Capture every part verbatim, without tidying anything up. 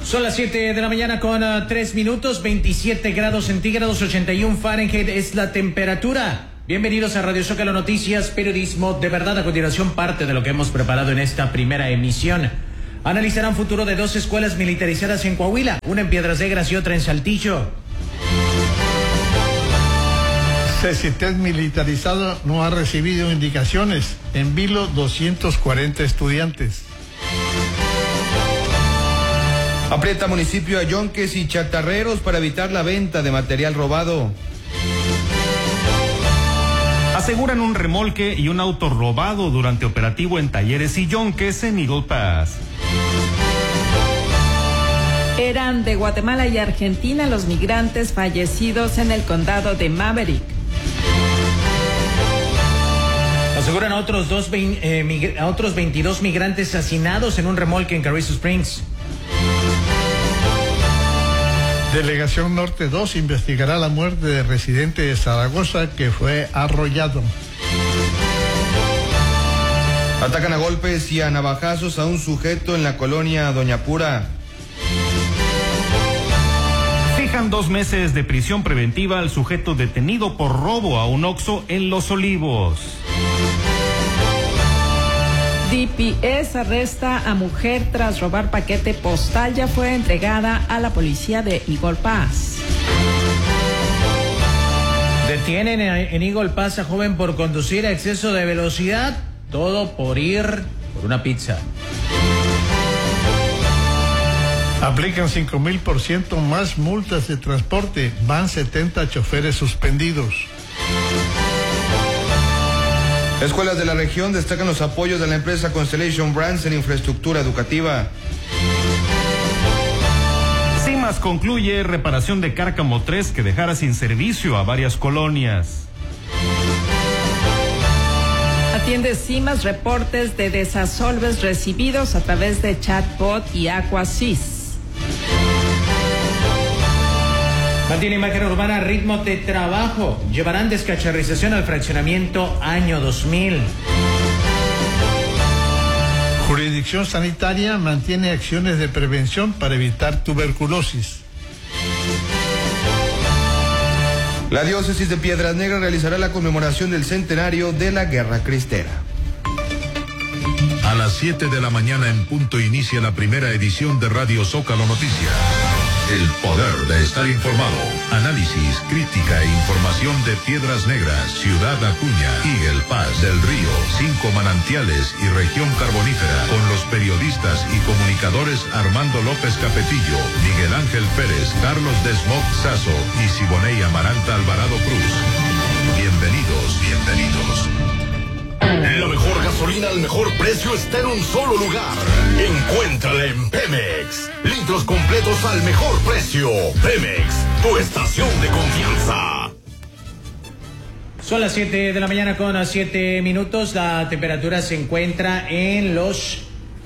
Son las siete de la mañana con uh, tres minutos, veintisiete grados centígrados, ochenta y uno Fahrenheit es la temperatura. Bienvenidos a Radio Zócalo Noticias, periodismo de verdad. A continuación, parte de lo que hemos preparado en esta primera emisión. Analizarán futuro de dos escuelas militarizadas en Coahuila, una en Piedras Negras y otra en Saltillo. CECITES militarizado no ha recibido indicaciones. En vilo, doscientos cuarenta estudiantes. Aprieta municipio a yonques y chatarreros para evitar la venta de material robado. Aseguran un remolque y un auto robado durante operativo en Talleres y Yonques en Eagle Pass. Eran de Guatemala y Argentina los migrantes fallecidos en el condado de Maverick. Aseguran a otros, dos, eh, a otros veintidós migrantes asesinados en un remolque en Carrizo Springs. Delegación Norte dos investigará la muerte de residente de Zaragoza que fue arrollado. Atacan a golpes y a navajazos a un sujeto en la colonia Doña Pura. Fijan dos meses de prisión preventiva al sujeto detenido por robo a un Oxxo en Los Olivos. D P S arresta a mujer tras robar paquete postal. Ya fue entregada a la policía de Eagle Pass. Detienen en Eagle Pass a joven por conducir a exceso de velocidad. Todo por ir por una pizza. Aplican cinco mil por ciento más multas de transporte. Van setenta choferes suspendidos. Escuelas de la región destacan los apoyos de la empresa Constellation Brands en infraestructura educativa. CIMAS concluye reparación de Cárcamo tres que dejara sin servicio a varias colonias. Atiende CIMAS reportes de desasolves recibidos a través de chatbot y Aquasys. Mantiene imagen urbana, ritmo de trabajo. Llevarán descacharrización al fraccionamiento año dos mil. Jurisdicción sanitaria mantiene acciones de prevención para evitar tuberculosis. La diócesis de Piedras Negras realizará la conmemoración del centenario de la Guerra Cristera. A las siete de la mañana en punto inicia la primera edición de Radio Zócalo Noticias. El poder de estar informado. Análisis, crítica e información de Piedras Negras, Ciudad Acuña, Eagle Pass, Del Río, Cinco Manantiales y Región Carbonífera, con los periodistas y comunicadores Armando López Capetillo, Miguel Ángel Pérez, Carlos Desmond Sazo y Siboney Amaranta Alvarado Cruz. Bienvenidos, bienvenidos. La mejor gasolina al mejor precio está en un solo lugar. Encuéntrala en Pemex. Litros completos al mejor precio. Pemex, tu estación de confianza. Son las siete de la mañana con siete minutos. La temperatura se encuentra en los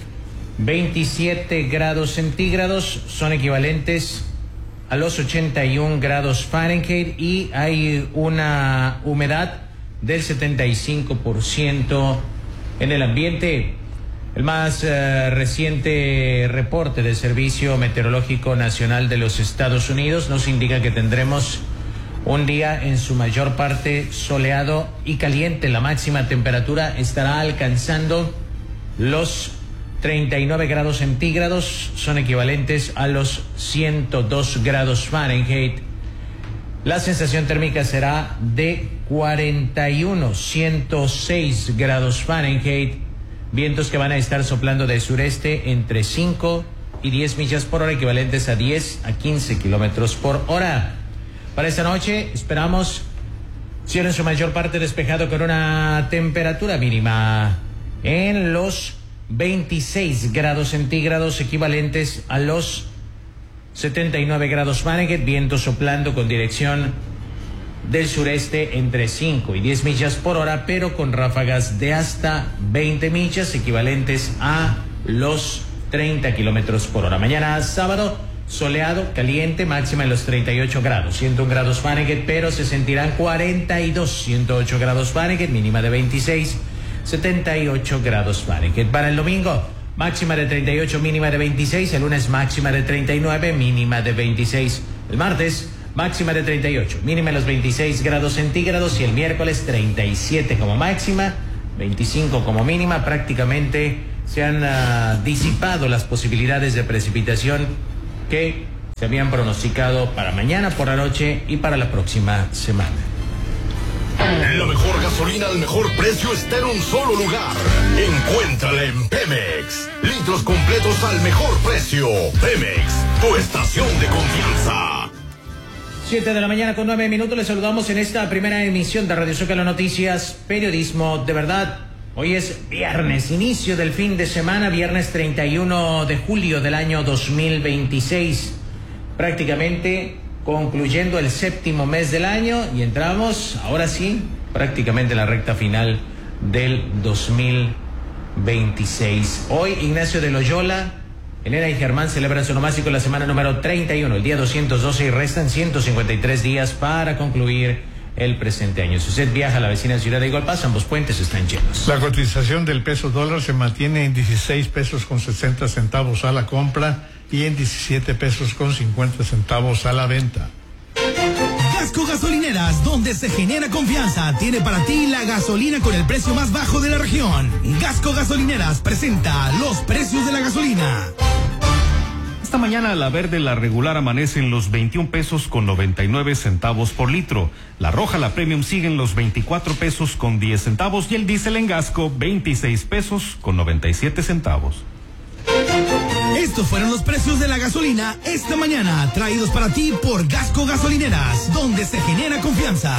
veintisiete grados centígrados. Son equivalentes a los ochenta y uno grados Fahrenheit y hay una humedad del setenta y cinco por ciento en el ambiente. El más uh, reciente reporte del Servicio Meteorológico Nacional de los Estados Unidos nos indica que tendremos un día en su mayor parte soleado y caliente. La máxima temperatura estará alcanzando los treinta y nueve grados centígrados, son equivalentes a los ciento dos grados Fahrenheit. La sensación térmica será de cuarenta y uno, ciento seis grados Fahrenheit. Vientos que van a estar soplando de sureste entre cinco y diez millas por hora, equivalentes a diez a quince kilómetros por hora. Para esta noche esperamos cielo en su mayor parte despejado con una temperatura mínima en los veintiséis grados centígrados, equivalentes a los setenta y nueve grados Fahrenheit, viento soplando con dirección del sureste entre cinco y diez millas por hora, pero con ráfagas de hasta veinte millas, equivalentes a los treinta kilómetros por hora. Mañana sábado, soleado, caliente, máxima en los treinta y ocho grados, ciento uno grados Fahrenheit, pero se sentirán cuarenta y dos, ciento ocho grados Fahrenheit, mínima de veintiséis, setenta y ocho grados Fahrenheit. Para el domingo, máxima de treinta y ocho, mínima de veintiséis. El lunes máxima de treinta y nueve, mínima de veintiséis. El martes máxima de treinta y ocho, mínima de los veintiséis grados centígrados. Y el miércoles treinta y siete como máxima, veinticinco como mínima. Prácticamente se han uh, disipado las posibilidades de precipitación que se habían pronosticado para mañana por la noche y para la próxima semana. La mejor gasolina al mejor precio está en un solo lugar. Encuéntrala en Pemex. Litros completos al mejor precio. Pemex, tu estación de confianza. Siete de la mañana con nueve minutos. Les saludamos en esta primera emisión de Radio Zócalo Noticias, periodismo de verdad. Hoy es viernes, inicio del fin de semana, viernes treinta y uno de julio del año dos mil veintiséis. Prácticamente concluyendo el séptimo mes del año y entramos, ahora sí, prácticamente en la recta final del dos mil veintiséis. Hoy Ignacio de Loyola, Elena y Germán celebran su nomástico la semana número treinta y uno, el día doscientos doce, y restan ciento cincuenta y tres días para concluir el presente año. Si usted viaja a la vecina ciudad de Igualpaz, ambos puentes están llenos. La cotización del peso dólar se mantiene en dieciséis pesos con sesenta centavos a la compra y en diecisiete pesos con cincuenta centavos a la venta. Gasco Gasolineras, donde se genera confianza, tiene para ti la gasolina con el precio más bajo de la región. Gasco Gasolineras presenta los precios de la gasolina. Esta mañana la verde, la regular, amanece en los veintiún pesos con noventa y nueve centavos por litro. La roja, la premium, sigue en los veinticuatro pesos con diez centavos y el diésel en Gasco, veintiséis pesos con noventa y siete centavos. Estos fueron los precios de la gasolina esta mañana, traídos para ti por Gasco Gasolineras, donde se genera confianza.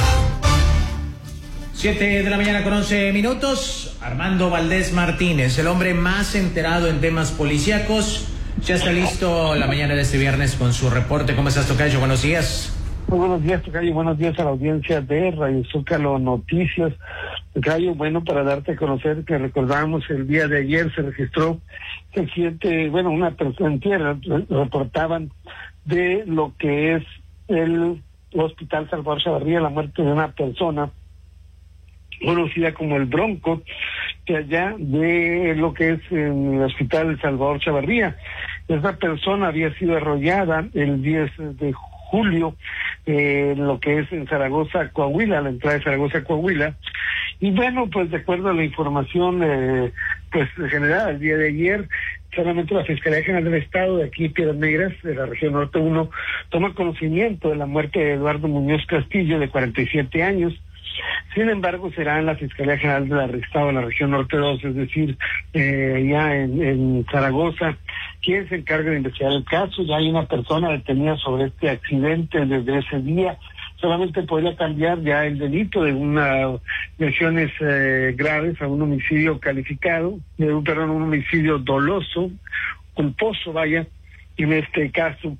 Siete de la mañana con once minutos. Armando Valdés Martínez, el hombre más enterado en temas policíacos, ya está listo la mañana de este viernes con su reporte. ¿Cómo estás, Tocayo? Buenos días. Muy buenos días, Tocayo. Buenos días a la audiencia de Radio Zócalo Noticias. Tocayo, bueno, para darte a conocer que recordamos el día de ayer se registró que el siguiente, bueno, una persona en tierra reportaban de lo que es el Hospital Salvador Chavarría, la muerte de una persona conocida como el Bronco, que allá de lo que es en el Hospital Salvador Chavarría. Esa persona había sido arrollada el diez de julio, eh, lo que es en Zaragoza, Coahuila, la entrada de Zaragoza, Coahuila. Y bueno, pues de acuerdo a la información eh, pues generada el día de ayer, solamente la Fiscalía General del Estado de aquí, Piedras Negras, de la región norte uno, toma conocimiento de la muerte de Eduardo Muñoz Castillo, de cuarenta y siete años. Sin embargo, será en la Fiscalía General del Estado de la región norte dos, es decir, eh, ya en, en Zaragoza, quien se encarga de investigar el caso. Ya hay una persona detenida sobre este accidente desde ese día. Solamente podría cambiar ya el delito de una lesiones eh, graves a un homicidio calificado, de un perdón, un homicidio doloso, culposo, vaya, en este caso.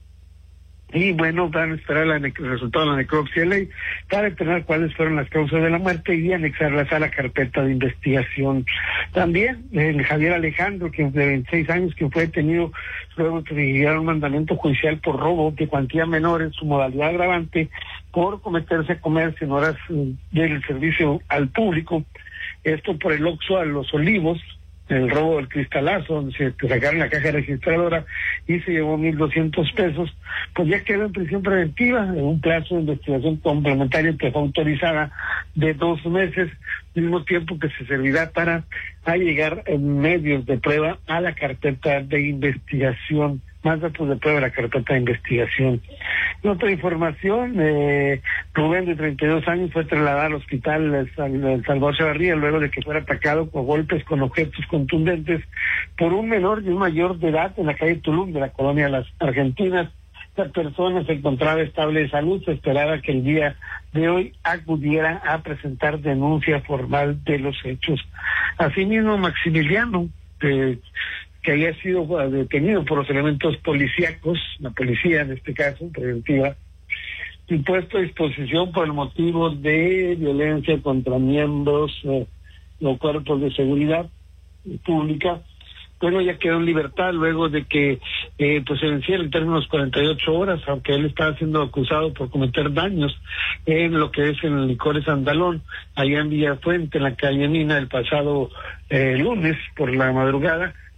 Y bueno, van a esperar la el resultado de la necropsia de ley para determinar cuáles fueron las causas de la muerte y anexarlas a la carpeta de investigación. También el Javier Alejandro, que es de veintiséis años, que fue detenido luego que se un mandamiento judicial por robo de cuantía menor en su modalidad agravante por cometerse a comercio en horas del servicio al público. Esto por el Oxxo a Los Olivos, el robo del cristalazo, donde se sacaron la caja registradora y se llevó mil doscientos pesos, pues ya quedó en prisión preventiva en un plazo de investigación complementaria que fue autorizada de dos meses, al mismo tiempo que se servirá para allegar en medios de prueba a la carpeta de investigación, más datos de prueba de la carpeta de investigación. En otra información, eh, Rubén, de treinta y dos años, fue trasladado al hospital Sal, Salvador Chavarría luego de que fuera atacado con golpes con objetos contundentes por un menor y un mayor de edad en la calle Tulum de la colonia Las Argentinas. Esta persona se encontraba estable de salud, se esperaba que el día de hoy acudiera a presentar denuncia formal de los hechos. Asimismo, Maximiliano, eh, que había sido detenido por los elementos policíacos, la policía en este caso, preventiva, y puesto a disposición por el motivo de violencia contra miembros eh, o cuerpos de seguridad pública. Bueno, ya quedó en libertad luego de que eh, pues se venciera en términos cuarenta y ocho horas, aunque él estaba siendo acusado por cometer daños en lo que es en el Licores Andalón, allá en Villafuente, en la calle Mina, el pasado eh, lunes por la madrugada.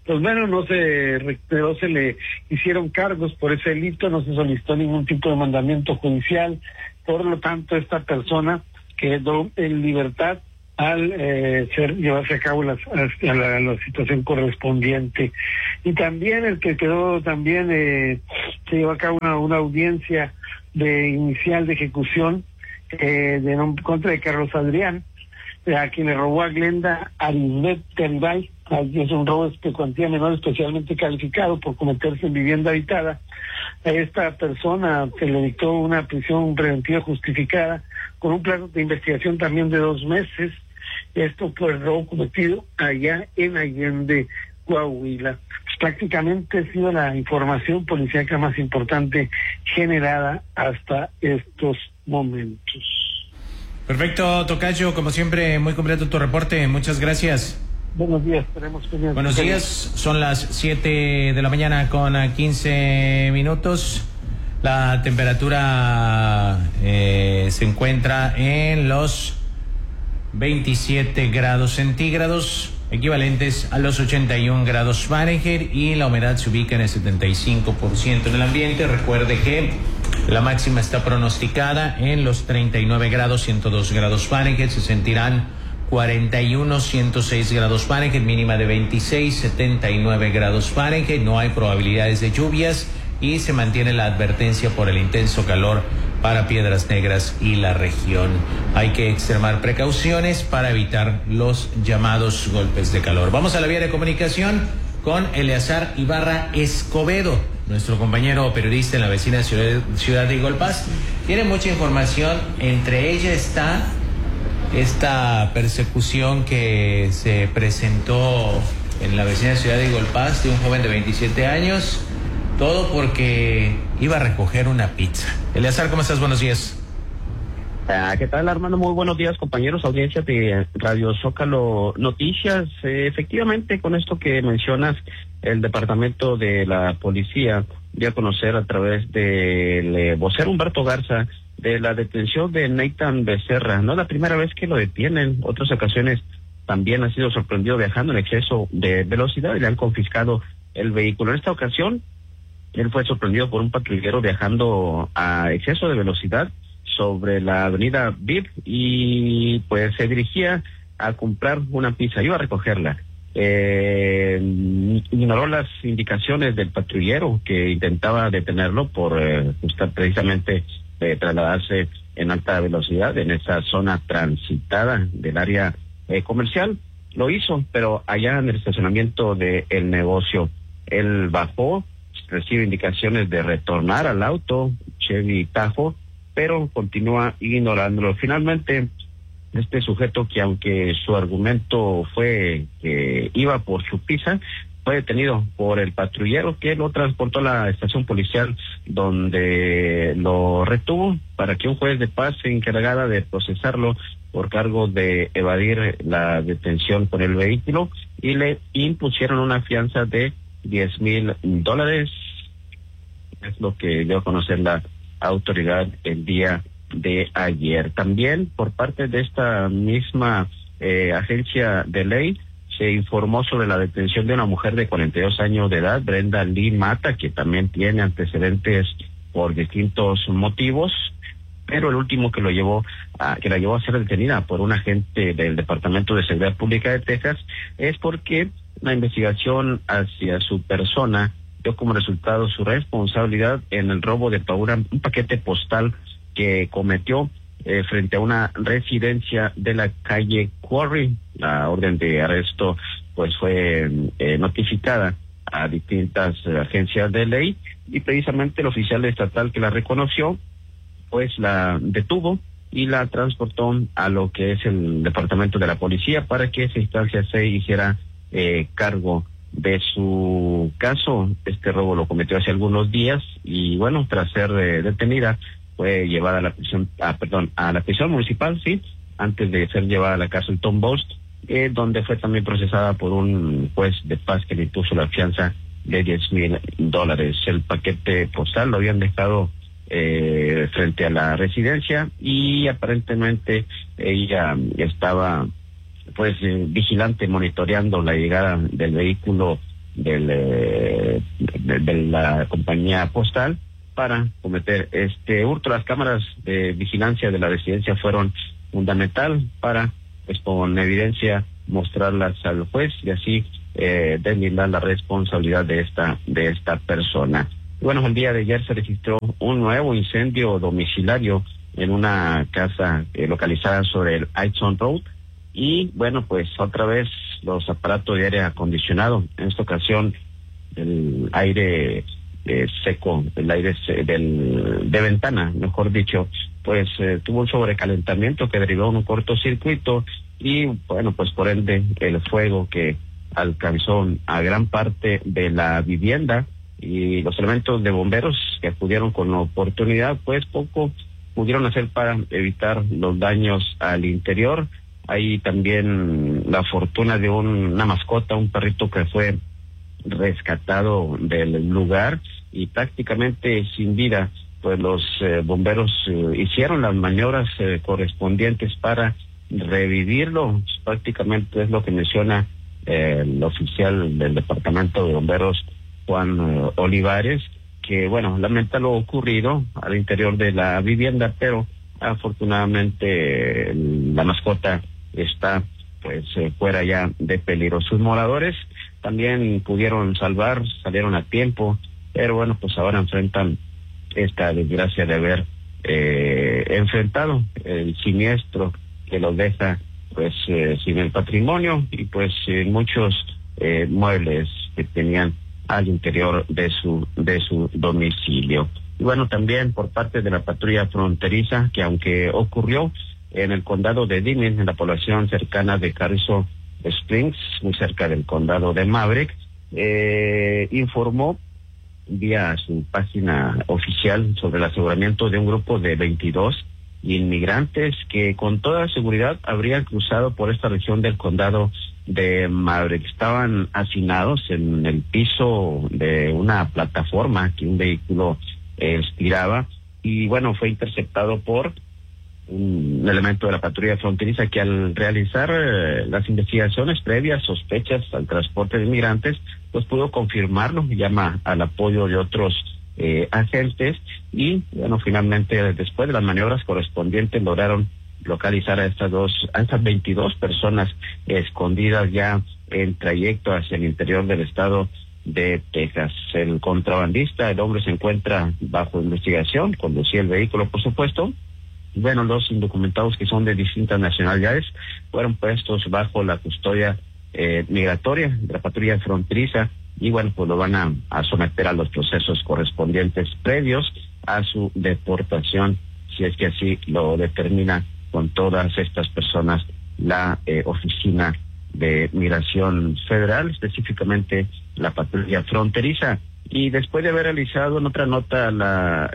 pues bueno, no se, no se le hicieron cargos por ese delito, no se solicitó ningún tipo de mandamiento judicial, por lo tanto esta persona quedó en libertad al eh, ser llevarse a cabo la, a la, la situación correspondiente. Y también el que quedó también eh, se llevó a cabo una, una audiencia de inicial de ejecución eh, de en contra de Carlos Adrián, eh, a quien le robó a Glenda Arismet Garibay. Es un robo de cuantía menor especialmente calificado por cometerse en vivienda habitada. A esta persona se le dictó una prisión preventiva justificada con un plazo de investigación también de dos meses. Esto por el robo cometido allá en Allende, Coahuila. Pues prácticamente ha sido la información policíaca más importante generada hasta estos momentos. Perfecto, tocayo, como siempre, muy completo tu reporte. Muchas gracias. Buenos días, esperemos que bien. Buenos días, son las siete de la mañana con quince minutos. La temperatura eh, se encuentra en los veintisiete grados centígrados, equivalentes a los ochenta y un grados Fahrenheit, y la humedad se ubica en el setenta y cinco por ciento en el ambiente. Recuerde que la máxima está pronosticada en los treinta y nueve grados, ciento dos grados Fahrenheit, se sentirán cuarenta y uno, ciento seis grados Fahrenheit, mínima de veintiséis, setenta y nueve grados Fahrenheit, no hay probabilidades de lluvias y se mantiene la advertencia por el intenso calor para Piedras Negras y la región. Hay que extremar precauciones para evitar los llamados golpes de calor. Vamos a la vía de comunicación con Eleazar Ibarra Escobedo, nuestro compañero periodista en la vecina ciudad, ciudad de Igolpaz. Tiene mucha información, entre ella está esta persecución que se presentó en la vecina ciudad de Igolpaz de un joven de veintisiete años, todo porque iba a recoger una pizza. Eleazar, ¿cómo estás? Buenos días. Ah, ¿qué tal, Armando? Muy buenos días, compañeros, audiencia de Radio Zócalo Noticias. Eh, efectivamente, con esto que mencionas, el departamento de la policía dio a conocer a través del eh, vocero Humberto Garza de la detención de Nathan Becerra. No es la primera vez que lo detienen, otras ocasiones también ha sido sorprendido viajando en exceso de velocidad y le han confiscado el vehículo. En esta ocasión, él fue sorprendido por un patrullero viajando a exceso de velocidad sobre la avenida V I P y pues se dirigía a comprar una pizza, iba a recogerla. Eh, ignoró las indicaciones del patrullero que intentaba detenerlo por eh, estar precisamente eh, trasladarse en alta velocidad en esa zona transitada del área eh, comercial. Lo hizo, pero allá en el estacionamiento del negocio, él bajó, recibe indicaciones de retornar al auto Chevy Tahoe, pero continúa ignorándolo. Finalmente, este sujeto, que aunque su argumento fue que iba por su pizza, fue detenido por el patrullero que lo transportó a la estación policial, donde lo retuvo para que un juez de paz se encargara de procesarlo por cargo de evadir la detención con el vehículo y le impusieron una fianza de diez mil dólares. Es lo que dio a conocer la autoridad el día de ayer. También por parte de esta misma eh, agencia de ley se informó sobre la detención de una mujer de cuarenta y dos años de edad, Brenda Lee Mata, que también tiene antecedentes por distintos motivos, pero el último que lo llevó a, que la llevó a ser detenida por un agente del Departamento de Seguridad Pública de Texas es porque la investigación hacia su persona dio como resultado su responsabilidad en el robo de un paquete postal que cometió eh, frente a una residencia de la calle Quarry. La orden de arresto pues fue eh, notificada a distintas eh, agencias de ley y precisamente el oficial estatal que la reconoció pues la detuvo y la transportó a lo que es el departamento de la policía para que esa instancia se hiciera eh, cargo de su caso. Este robo lo cometió hace algunos días y bueno, tras ser eh, detenida fue llevada a la prisión, ah, perdón, a la prisión municipal, sí, antes de ser llevada a la cárcel Tom Bost, eh, donde fue también procesada por un juez de paz que le impuso la fianza de diez mil dólares. El paquete postal lo habían dejado eh, frente a la residencia y aparentemente ella estaba pues eh, vigilante, monitoreando la llegada del vehículo del, eh, de, de la compañía postal para cometer este hurto. Las cámaras de vigilancia de la residencia fueron fundamental para, pues, con evidencia mostrarlas al juez y así eh, deslindar la responsabilidad de esta de esta persona. Bueno, el día de ayer se registró un nuevo incendio domiciliario en una casa eh, localizada sobre el Hudson Road y bueno, pues otra vez los aparatos de aire acondicionado, en esta ocasión el aire eh, seco, el aire se, del, de ventana, mejor dicho, pues eh, tuvo un sobrecalentamiento que derivó en un cortocircuito y bueno, pues por ende el fuego que alcanzó a gran parte de la vivienda y los elementos de bomberos que acudieron con la oportunidad, pues poco pudieron hacer para evitar los daños al interior. Hay también la fortuna de un, una mascota, un perrito que fue rescatado del lugar y prácticamente sin vida, pues los eh, bomberos eh, hicieron las maniobras eh, correspondientes para revivirlo. Prácticamente es lo que menciona eh, el oficial del departamento de bomberos, Juan eh, Olivares, que bueno, lamenta lo ocurrido al interior de la vivienda, pero afortunadamente eh, la mascota está pues eh, fuera ya de peligro. Sus moradores también pudieron salvar, salieron a tiempo, pero bueno, pues ahora enfrentan esta desgracia de haber eh, enfrentado el siniestro que los deja pues eh, sin el patrimonio y pues eh, muchos eh, muebles que tenían al interior de su de su domicilio. Y bueno, también por parte de la patrulla fronteriza, que aunque ocurrió en el condado de Dimming, en la población cercana de Carrizo Springs, muy cerca del condado de Maverick, eh, informó vía su página oficial sobre el aseguramiento de un grupo de veintidós inmigrantes que con toda seguridad habrían cruzado por esta región del condado de Maverick. Estaban hacinados en el piso de una plataforma que un vehículo eh, estiraba y bueno, fue interceptado por un elemento de la patrulla fronteriza que al realizar eh, las investigaciones previas, sospechas al transporte de inmigrantes, pues pudo confirmarlo, llama al apoyo de otros eh, agentes y bueno, finalmente después de las maniobras correspondientes lograron localizar a estas dos, a estas veintidós personas escondidas ya en trayecto hacia el interior del estado de Texas. El contrabandista, el hombre se encuentra bajo investigación, conducía el vehículo por supuesto. Bueno, los indocumentados que son de distintas nacionalidades fueron puestos bajo la custodia eh, migratoria de la patrulla fronteriza y bueno, pues lo van a, a someter a los procesos correspondientes previos a su deportación, si es que así lo determina con todas estas personas la eh, Oficina de Migración Federal, específicamente la patrulla fronteriza. Y después de haber realizado en otra nota la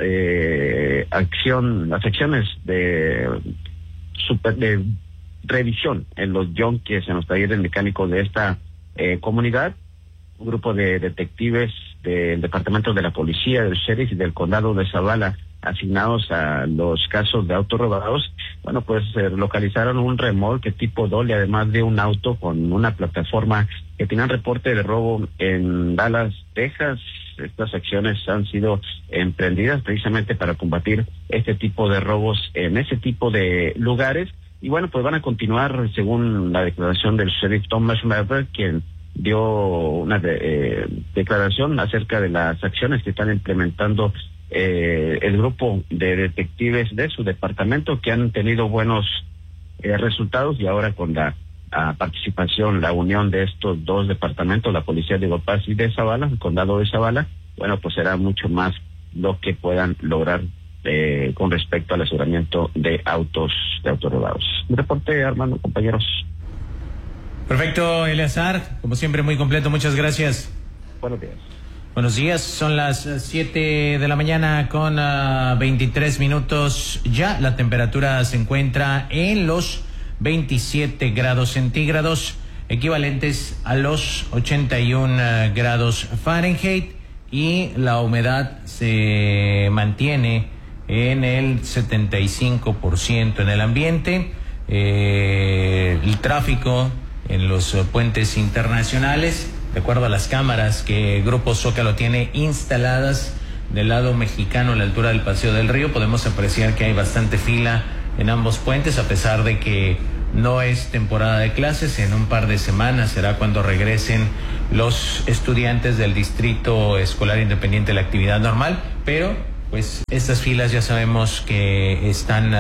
eh, acción, las acciones de, super, de revisión en los yonques, en los talleres mecánicos de esta eh, comunidad, un grupo de detectives del Departamento de la Policía, del Sheriff y del Condado de Zavala, asignados a los casos de autos robados, bueno, pues eh, localizaron un remolque tipo Dolly, además de un auto con una plataforma que tenían reporte de robo en Dallas, Texas. Estas acciones han sido emprendidas precisamente para combatir este tipo de robos en ese tipo de lugares. Y bueno, pues van a continuar según la declaración del sheriff Thomas Maverick, quien dio una de, eh, declaración acerca de las acciones que están implementando eh, el grupo de detectives de su departamento, que han tenido buenos eh, resultados y ahora con la a participación, la unión de estos dos departamentos, la policía de Gopaz y de Zavala, el condado de Zavala, bueno, pues será mucho más lo que puedan lograr eh, con respecto al aseguramiento de autos, de autos robados. Un reporte, Armando, compañeros. Perfecto, Eleazar, como siempre muy completo, muchas gracias. Buenos días. Buenos días, son las siete de la mañana con uh, veintitrés minutos. Ya la temperatura se encuentra en los veintisiete grados centígrados, equivalentes a los ochenta y uno uh, grados Fahrenheit, y la humedad se mantiene en el setenta y cinco por ciento en el ambiente. Eh, el tráfico en los uh, puentes internacionales De acuerdo a las cámaras que Grupo Zócalo tiene instaladas del lado mexicano a la altura del Paseo del Río, podemos apreciar que hay bastante fila en ambos puentes, a pesar de que no es temporada de clases. En un par de semanas será cuando regresen los estudiantes del Distrito Escolar Independiente a la actividad normal, pero pues estas filas ya sabemos que están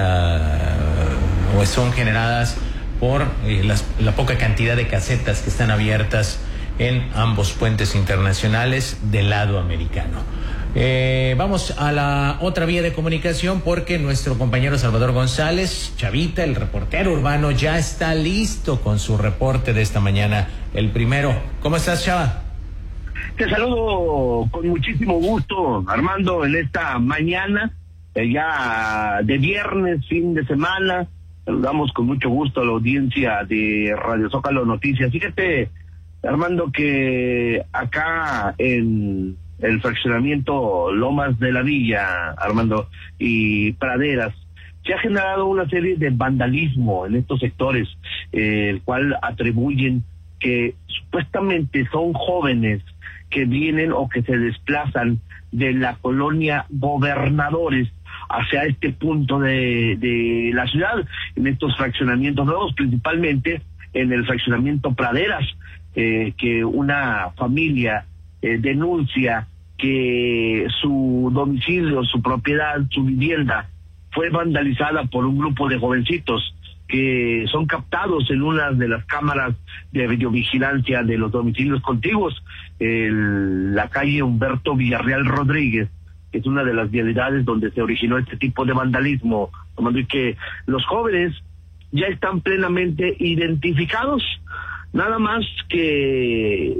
uh, o son generadas por eh, las, la poca cantidad de casetas que están abiertas en ambos puentes internacionales del lado americano. Eh, vamos a la otra vía de comunicación porque nuestro compañero Salvador González, Chavita, el reportero urbano, ya está listo con su reporte de esta mañana, el primero. ¿Cómo estás, Chava? Te saludo con muchísimo gusto, Armando, en esta mañana, eh, ya de viernes, fin de semana. Saludamos con mucho gusto a la audiencia de Radio Zócalo Noticias. Fíjate, Armando, que acá en el fraccionamiento Lomas de la Villa, Armando, y Praderas, se ha generado una serie de vandalismo en estos sectores, eh, el cual atribuyen que supuestamente son jóvenes que vienen o que se desplazan de la colonia Gobernadores hacia este punto de, de la ciudad, en estos fraccionamientos nuevos, principalmente en el fraccionamiento Praderas, eh, que una familia eh, denuncia que su domicilio, su propiedad, su vivienda fue vandalizada por un grupo de jovencitos que son captados en una de las cámaras de videovigilancia de los domicilios contiguos, el, la calle Humberto Villarreal Rodríguez, que es una de las vialidades donde se originó este tipo de vandalismo, y que los jóvenes ya están plenamente identificados, nada más que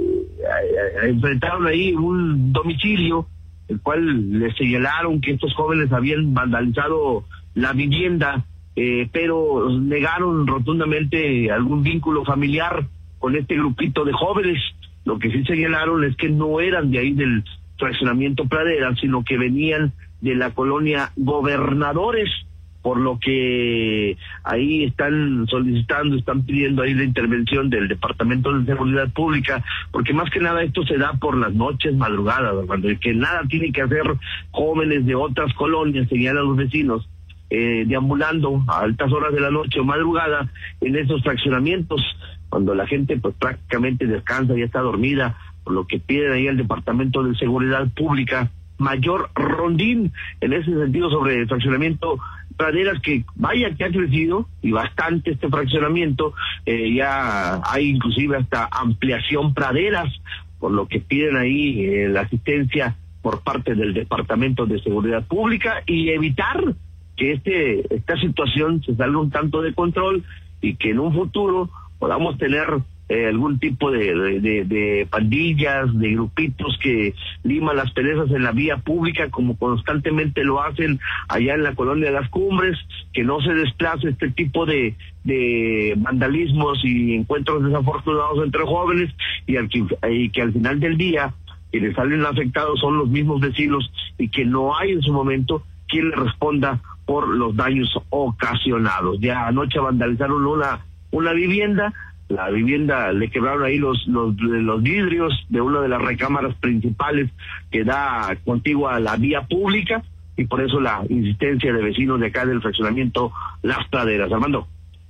enfrentaron ahí un domicilio, el cual les señalaron que estos jóvenes habían vandalizado la vivienda, eh, pero negaron rotundamente algún vínculo familiar con este grupito de jóvenes. Lo que sí señalaron es que no eran de ahí del fraccionamiento Praderas, sino que venían de la colonia Gobernadores, por lo que ahí están solicitando, están pidiendo ahí la intervención del Departamento de Seguridad Pública, porque más que nada esto se da por las noches, madrugadas, cuando el que nada tiene que hacer jóvenes de otras colonias, señalan los vecinos, eh, deambulando a altas horas de la noche o madrugada en esos fraccionamientos, cuando la gente pues prácticamente descansa y está dormida, por lo que piden ahí al Departamento de Seguridad Pública mayor rondín en ese sentido sobre el fraccionamiento Praderas, que vaya que ha crecido y bastante este fraccionamiento, eh, ya hay inclusive hasta ampliación Praderas, por lo que piden ahí eh, la asistencia por parte del Departamento de Seguridad Pública y evitar que este esta situación se salga un tanto de control y que en un futuro podamos tener Eh, algún tipo de, de, de pandillas, de grupitos que liman las perezas en la vía pública, como constantemente lo hacen allá en la colonia de las Cumbres, que no se desplace este tipo de, de vandalismos y encuentros desafortunados entre jóvenes, y, al que, y que al final del día quienes salen afectados son los mismos vecinos, y que no hay en su momento quien le responda por los daños ocasionados. Ya anoche vandalizaron una, una vivienda. La vivienda le quebraron ahí los, los los vidrios de una de las recámaras principales que da contigua a la vía pública, y por eso la insistencia de vecinos de acá del fraccionamiento Las Praderas. Armando.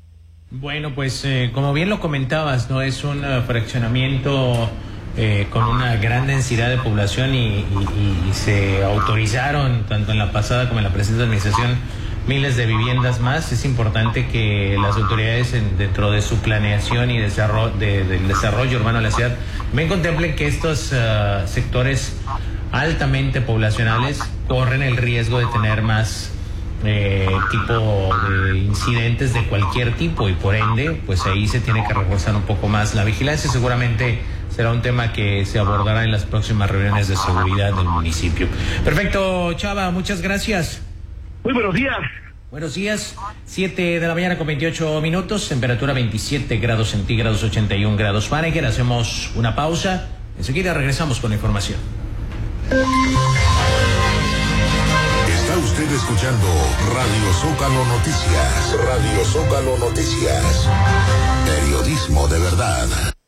Bueno, pues eh, como bien lo comentabas, no es un uh, fraccionamiento eh, con una gran densidad de población y, y, y se autorizaron tanto en la pasada como en la presente administración miles de viviendas más. Es importante que las autoridades en, dentro de su planeación y desarrollo, de, del desarrollo urbano de la ciudad ven contemplen que estos uh, sectores altamente poblacionales corren el riesgo de tener más eh, tipo de incidentes de cualquier tipo, y por ende pues ahí se tiene que reforzar un poco más la vigilancia. Seguramente será un tema que se abordará en las próximas reuniones de seguridad del municipio. Perfecto, Chava, muchas gracias. Muy buenos días. Buenos días, siete de la mañana con veintiocho minutos, temperatura veintisiete grados centígrados, ochenta y un grados Fahrenheit. Hacemos una pausa, enseguida regresamos con la información. Está usted escuchando Radio Zócalo Noticias. Radio Zócalo Noticias. Periodismo de verdad.